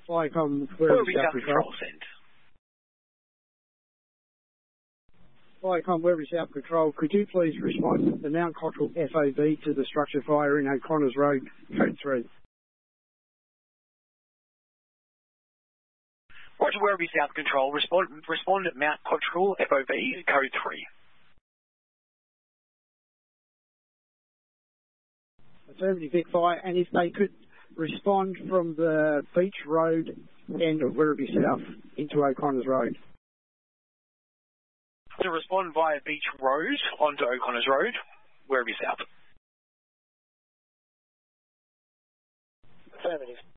Flycom, Werribee South South Control. Control, send. Flycom, Werribee South Control, could you please respond to the Mount Cottrell FOB to the structure fire in O'Connors Road, Code 3? Roger, Werribee South Control, respond at Mount Cottrell, FOB, code 3. Affirmative, Vic Fire, and if they could respond from the Beach Road end of Werribee South into O'Connors Road. To respond via Beach Road onto O'Connors Road, Werribee South. Affirmative.